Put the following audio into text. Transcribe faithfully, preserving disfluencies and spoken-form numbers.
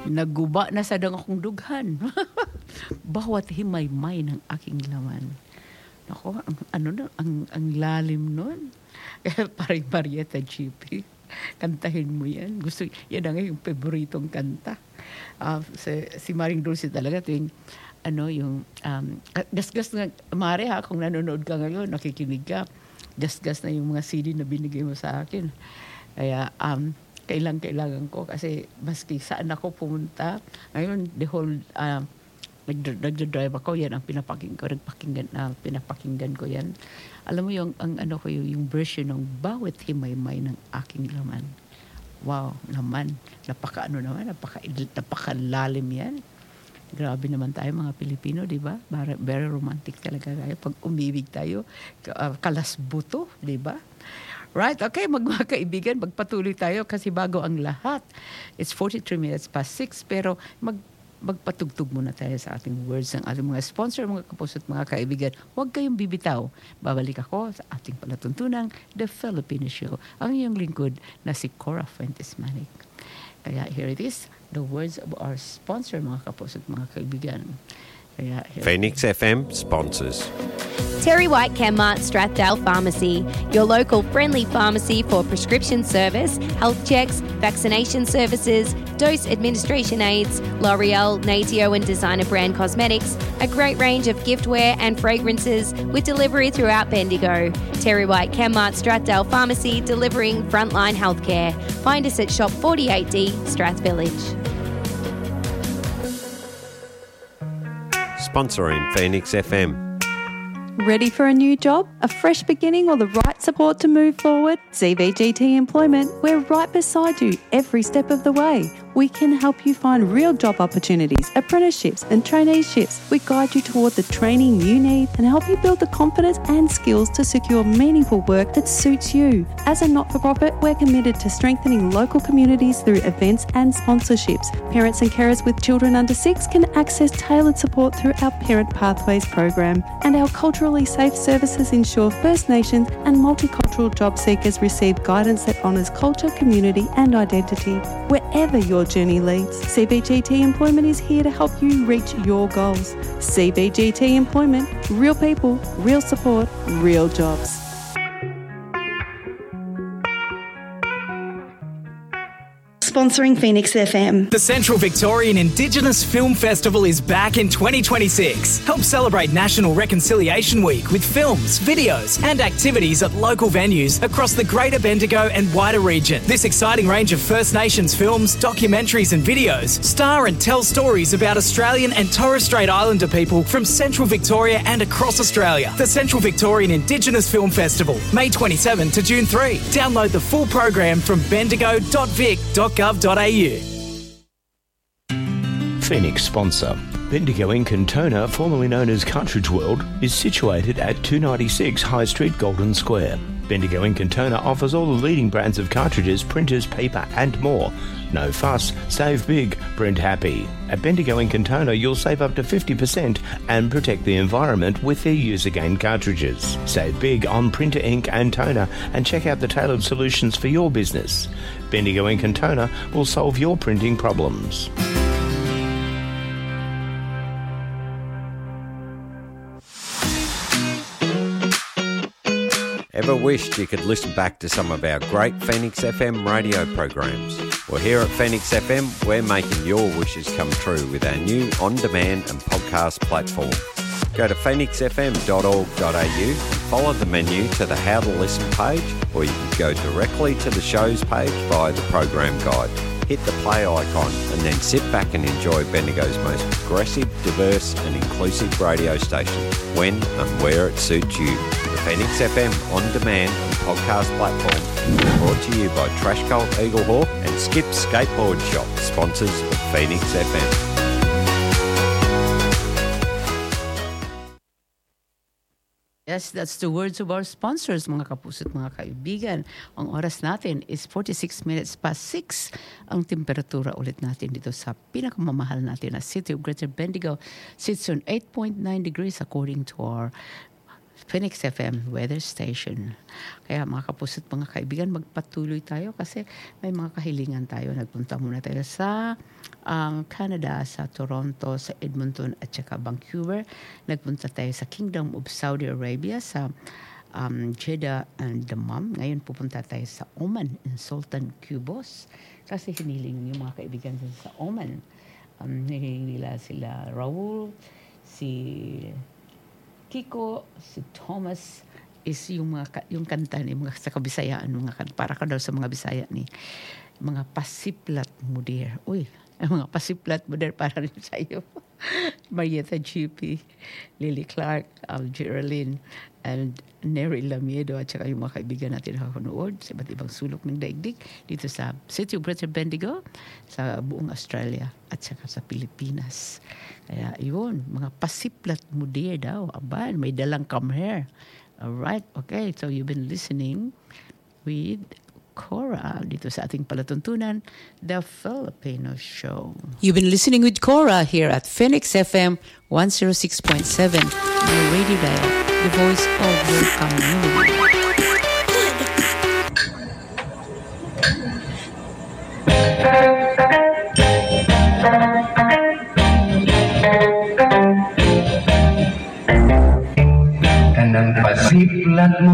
Naguba na sa dang akong dughan. Bawat himay-may ng aking laman. Ako, ang, ano na, ang, ang lalim nun. Parang Marietta G P. Kantahin mo yan. Gusto, yan ang yung paboritong kanta. Uh, si, si Maring Dulce talaga, ito yung, ano, yung, um, gasgas na, Mare ha, kung nanonood ka ngayon, nakikinig ka, gasgas na yung mga C D na binigay mo sa akin. Kaya, um, kailang-kailangan ko kasi maski saan ako pumunta. Ngayon, the whole, uh, nagdadrive ako, yan ang pinapakinggan ko, nagpakinggan, uh, pinapakinggan ko yan. Alam mo yung, ang, ano ko, yung, yung version ng bawat himay-may ng aking laman. Wow, naman. Napaka, ano naman, napaka, napakalalim yan. Grabe naman tayo mga Pilipino, di ba? Very, very romantic talaga tayo. Pag umibig tayo, uh, kalasbuto, di ba? Right, okay, mga kaibigan, magpatuloy tayo kasi bago ang lahat. It's forty-three minutes past six, pero mag, magpatugtog muna tayo sa ating words ng ating mga sponsor, mga kapos at mga kaibigan. Huwag kayong bibitaw. Babalik ako sa ating palatuntunang The Filipino Show. Ang iyong lingkod na si Cora Fuentes-Manik. Kaya here it is, the words of our sponsor, mga kapos at mga kaibigan. Kaya, Phoenix F M sponsors. Terry White Chemmart Strathdale Pharmacy, your local friendly pharmacy for prescription service, health checks, vaccination services, dose administration aids, L'Oreal, Natio and designer brand cosmetics, a great range of giftware and fragrances with delivery throughout Bendigo. Terry White Chemmart Strathdale Pharmacy, delivering frontline healthcare. Find us at Shop forty-eight D, Strath Village. Sponsoring Phoenix F M. Ready for a new job, a fresh beginning or the right support to move forward? C B G T Employment, we're right beside you every step of the way. We can help you find real job opportunities, apprenticeships and traineeships. We guide you toward the training you need and help you build the confidence and skills to secure meaningful work that suits you. As a not-for-profit, we're committed to strengthening local communities through events and sponsorships. Parents and carers with children under six can access tailored support through our Parent Pathways program. And our culturally safe services ensure First Nations and multicultural job seekers receive guidance that honours culture, community and identity. Wherever your journey leads, C B G T Employment is here to help you reach your goals. C B G T Employment, real people, real support, real jobs. Sponsoring Phoenix F M. The Central Victorian Indigenous Film Festival is back in twenty twenty-six. Help celebrate National Reconciliation Week with films, videos and activities at local venues across the Greater Bendigo and wider region. This exciting range of First Nations films, documentaries and videos star and tell stories about Australian and Torres Strait Islander people from Central Victoria and across Australia. The Central Victorian Indigenous Film Festival, May twenty-seventh to June third. Download the full program from bendigo dot vic dot gov dot a u. Phoenix sponsor. Bendigo Ink and Toner, formerly known as Cartridge World, is situated at two ninety-six High Street, Golden Square. Bendigo Ink and Toner offers all the leading brands of cartridges, printers, paper and more. No fuss, save big, print happy. At Bendigo Ink and Toner, you'll save up to fifty percent and protect the environment with their use-again cartridges. Save big on printer ink and toner and check out the tailored solutions for your business. Bendigo Ink and Toner will solve your printing problems. Ever wished you could listen back to some of our great Phoenix F M radio programs? Well, here at Phoenix F M, we're making your wishes come true with our new on-demand and podcast platform. Go to phoenix f m dot org dot a u and follow the menu to the How to Listen page, or you can go directly to the shows page via the program guide. Hit the play icon and then sit back and enjoy Bendigo's most progressive, diverse and inclusive radio station when and where it suits you. The Phoenix F M on-demand and podcast platform is brought to you by Trash Cult Eaglehawk and Skip Skateboard Shop, sponsors of Phoenix F M. Yes, that's the words of our sponsors, mga kapuso at mga kaibigan. Ang oras natin is forty-six minutes past six. Ang temperatura ulit natin dito sa pinakamamahal natin na City of Greater Bendigo sits on eight point nine degrees according to our Phoenix F M Weather Station. Kaya mga kapuso't mga kaibigan, magpatuloy tayo kasi may mga kahilingan tayo. Nagpunta muna tayo sa um, Canada, sa Toronto, sa Edmonton at saka Vancouver. Nagpunta tayo sa Kingdom of Saudi Arabia, sa um, Jeddah and Dammam. Ngayon pupunta tayo sa Oman in Sultan Qubos kasi hiniling yung mga kaibigan sa Oman. Um, hiniling nila sila Raul, si Kiko, si Thomas, is yung mga yung kanta ni mga sa Kabisayaan, mga kanta para ka daw sa mga Bisaya ni mga pasiplat mudir. Uy, mga pasiplat mudir para rin sa iyo. Marietta G P, Lily Clark, Al Geraldine, and Nery Lamiedo at saka yung mga kaibigan natin nakakanood sa iba't ibang sulok ng daigdig dito sa City of Greater Bendigo, sa buong Australia at saka sa Pilipinas. Kaya yun, mga pasiplat mudir daw. Aban, may dalang come here. Alright, okay. So you've been listening with Cora dito sa ating palatuntunan, The Filipino Show. You've been listening with Cora here at Phoenix F M one oh six point seven, your radio dial, the voice of your community. Kanang pasiplat mo